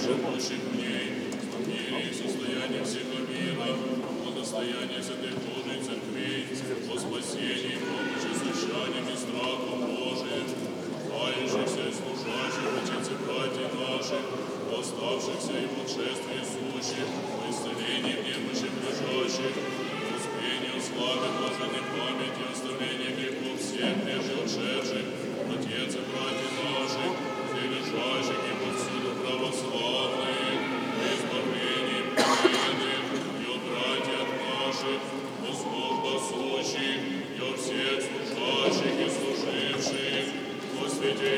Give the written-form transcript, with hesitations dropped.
живущих в ней, и состояние всего мира, благостояние святых Божией Церкви, о спасении, помощи, сущанием и страхом Божиим, кающихся и служащих, отец и братья наших, оставшихся и в отшествии сущих, о исцелении немощи лежащих, о успении, о славе, блаженной памяти, оставлении грехов всех прежде отшедших, отец и братья наших, все лежащих и повсюду православных, избавлением победных, и о братьях наших, возможно сущих, и о всех служащих и служивших, о святей